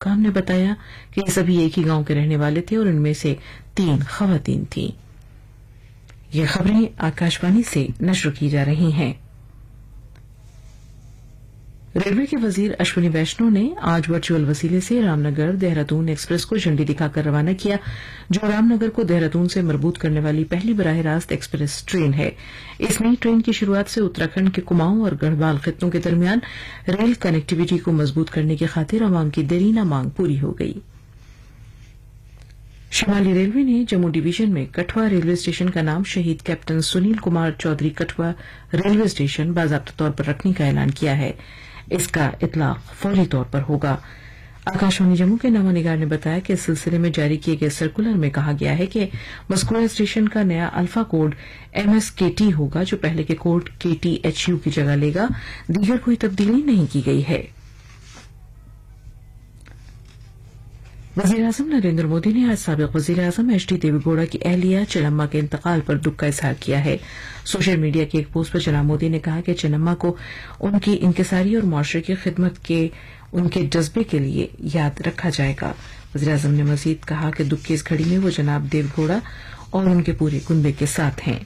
हुक्काम ने बताया कि ये सभी एक ही गांव के रहने वाले थे और इनमें से 3 खवातीन थीं। ये खबरें आकाशवाणी से नश्र की जा रही हैं। रेलवे के वजीर अश्विनी वैष्णव ने आज वर्चुअल वसीले से रामनगर देहरादून एक्सप्रेस को झंडी दिखाकर रवाना किया, जो रामनगर को देहरादून से मरबूत करने वाली पहली बराह रास्त एक्सप्रेस ट्रेन है। इस नई ट्रेन की शुरुआत से उत्तराखंड के कुमाऊं और गढ़वाल खित्तों के दरमियान रेल कनेक्टिविटी को मजबूत करने की खातिर अवाम की देरीना मांग पूरी हो गई। शिमाली रेलवे ने जम्मू डिवीजन में कठुआ रेलवे स्टेशन का नाम शहीद captain Sunil Kumar Chaudhary Kathua railway station बाज़ाब्ता तौर पर रखने का ऐलान किया है। इसका इतलाक फौरी तौर पर होगा। आकाशवाणी जम्मू के नवानिगार ने बताया कि इस सिलसिले में जारी किए गए सर्कुलर में कहा गया है कि मस्कुरा स्टेशन का नया अल्फा कोड MSKT होगा, जो पहले के कोड KTHU की जगह लेगा। दीगर कोई तब्दीली नहीं की गई है। वज़ीर-ए-आज़म नरेंद्र मोदी ने आज साबिक़ वज़ीर-ए-आज़म HD देवेगौड़ा की अहलिया चन्नम्मा के इंतकाल पर दुख का इजहार किया है। सोशल मीडिया के एक पोस्ट पर जनाब मोदी ने कहा कि चन्नम्मा को उनकी इंकिसारी और मुआशरे की खिदमत के उनके जज्बे के लिए याद रखा जाएगा। वज़ीर-ए-आज़म ने मजीद कहा कि दुख की इस घड़ी में वो जनाब देवेगौड़ा और उनके पूरे कुनबे के साथ हैं।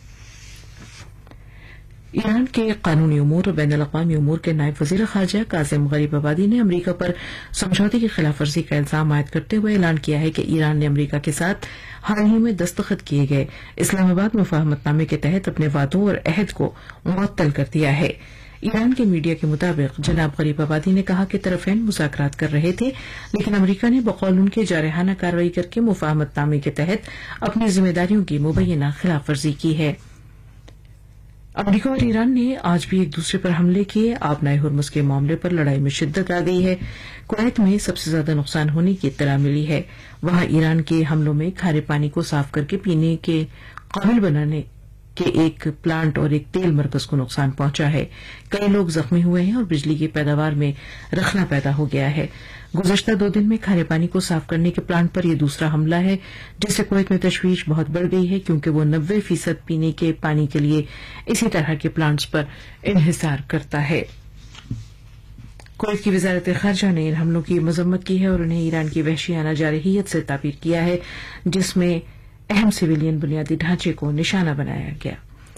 ईरान के कानूनी उमूर और बैनुल अक़वामी उमूर के नायब वज़ीर ख़ारजा कासिम गरीबाबादी ने अमरीका पर समझौते की खिलाफ वर्जी का इल्जाम आयद करते हुए ऐलान किया है कि ईरान ने अमरीका के साथ हाल ही में दस्तखत किए गए इस्लामाबाद मुफ़ाहमतनामे के तहत अपने वादों और अहद को मुअत्तल कर दिया है। ईरान के मीडिया के मुताबिक जनाब गरीबाबादी ने कहा कि तरफ़ैन मुज़ाकरात कर रहे थे, लेकिन अमरीका ने बकौल उनके जारहाना कार्रवाई करके मुफ़ाहमतनामे के तहत अपनी जिम्मेदारियों की मुबैना खिलाफ वर्जी की है। अमरीका और ईरान ने आज भी एक दूसरे पर हमले किए। आबनाए हुर्मुज़ के मामले पर लड़ाई में शिद्दत आ गई है। कुवैत में सबसे ज्यादा नुकसान होने की इत्तला मिली है। वहां ईरान के हमलों में खारे पानी को साफ करके पीने के काबिल बनाने के एक प्लांट और एक तेल मरकज को नुकसान पहुंचा है। कई लोग जख्मी हुए हैं और बिजली की पैदावार में रखना पैदा हो गया है। गुज़श्ता 2 दिन में खारे पानी को साफ करने के प्लांट पर यह दूसरा हमला है, जिससे कुवैत में तशवीश बहुत बढ़ गई है, क्योंकि वो 90% पीने के पानी के लिए इसी तरह के प्लांट्स पर इन्हिसार करता है। कुवैत की वज़ारत ख़ारजा ने इन हमलों की मज़म्मत की है और उन्हें ईरान की वहशियाना जारहियत से ताबीर किया है, जिसमें अहम सिविलियन बुनियादी ढांचे को निशाना बनाया गया।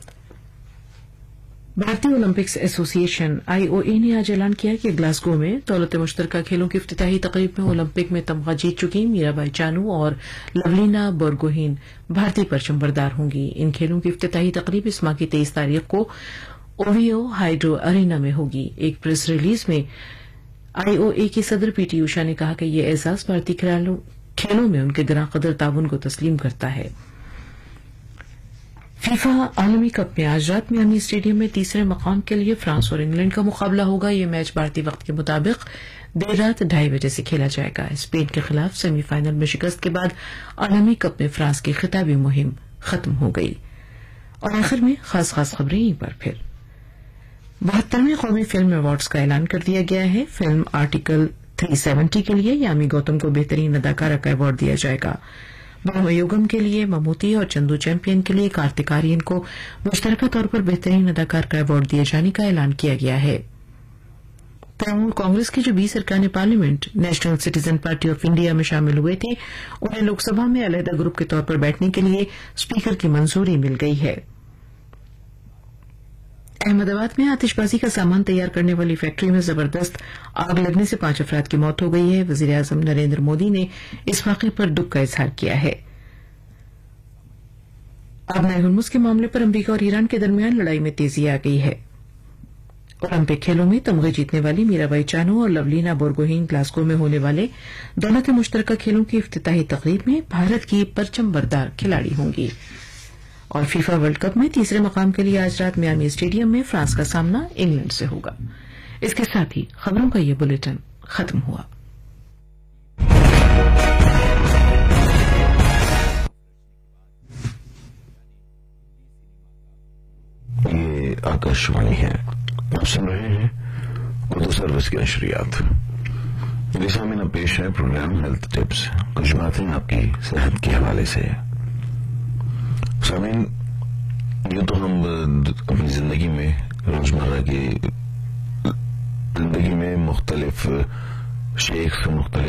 भारतीय ओलंपिक्स एसोसिएशन IOA ने आज ऐलान किया कि ग्लासगो में दौलत मुश्तरका खेलों की इफ्तिताही तकरीब में ओलंपिक में तमगा जीत चुकी मीराबाई चानू और लवलीना बोरगोहेन भारतीय परचमबरदार होंगी। इन खेलों की इफ्तिताही तकरीब इस माह की 23 तारीख को ओवियो हाइड्रो अरीना में होगी। एक प्रेस रिलीज में IOA की सदर PT उषा ने कहा कि यह एजाज भारतीय खेलों में उनके ग्रां कदर ताउन को तस्लीम करता है। फीफा आलमी कप में आज रात मियामी स्टेडियम में तीसरे मकाम के लिए फ्रांस और इंग्लैंड का मुकाबला होगा। यह मैच भारतीय वक्त के मुताबिक देर रात 2:30 बजे से खेला जाएगा। स्पेन के खिलाफ सेमीफाइनल में शिकस्त के बाद आलमी कप में फ्रांस की खिताबी मुहिम खत्म हो गई। और आखिर में खास खबरें एक बार फिर। 72वें कौमी फिल्म अवार्ड्स का ऐलान कर दिया गया है। फिल्म आर्टिकल 370 के लिए यामी गौतम को बेहतरीन अदाकारा का अवार्ड दिया जाएगा। ब्रह्मयुगम के लिए ममूटी और चंदू चैंपियन के लिए कार्तिक आर्यन को मुश्तरका तौर पर बेहतरीन अदाकार का अवार्ड दिए जाने का ऐलान किया गया है। तृणमूल कांग्रेस के जो 20 अरकान parliament national citizen party of India में शामिल हुए थे, उन्हें लोकसभा में अलहदा ग्रुप के तौर पर बैठने के लिए स्पीकर की मंजूरी मिल गई है। अहमदाबाद में आतिशबाजी का सामान तैयार करने वाली फैक्ट्री में जबरदस्त आग लगने से 5 अफराद की मौत हो गई है। वज़ीर-ए-आज़म नरेंद्र मोदी ने इस वाक़े पर दुख का इजहार किया है। आबनाए हुर्मुज़ के मामले पर अमरीका और ईरान के दरमियान लड़ाई में तेजी आ गई है। ओलंपिक खेलों में तमगे जीतने वाली मीराबाई चानू और लवलीना बोरगोहेन ग्लासगो में होने वाले दौलत मुश्तरका खेलों की इफ्तिताही तकरीब में भारत की परचम बरदार खिलाड़ी होंगी। और फीफा वर्ल्ड कप में तीसरे मकाम के लिए आज रात मियामी स्टेडियम में फ्रांस का सामना इंग्लैंड से होगा। इसके साथ ही खबरों का ये बुलेटिन खत्म हुआ। ये आकाशवाणी है, आप सुन रहे हैं उर्दू सर्विस की नशरियात। सामने पेश है प्रोग्राम हेल्थ टिप्स, कुछ बातें आपकी सेहत के हवाले से। सामीन, ये तो हम अपनी जिंदगी में रोजमर्रा की जिंदगी में मुख्तलिफ शेख, मुख्तलिफ